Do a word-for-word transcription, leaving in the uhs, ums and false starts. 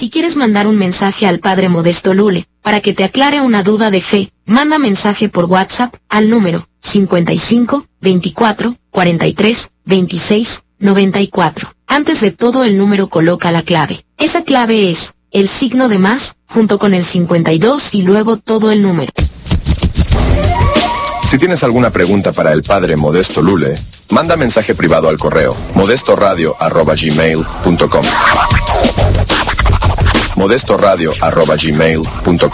Si quieres mandar un mensaje al Padre Modesto Lule, para que te aclare una duda de fe, manda mensaje por WhatsApp, al número cincuenta y cinco, veinticuatro, cuarenta y tres, veintiséis, noventa y cuatro. Antes de todo el número coloca la clave. Esa clave es, el signo de más, junto con el cincuenta y dos y luego todo el número. Si tienes alguna pregunta para el Padre Modesto Lule, manda mensaje privado al correo modestoradio arroba gmail punto com. modestoradio arroba gmail punto com.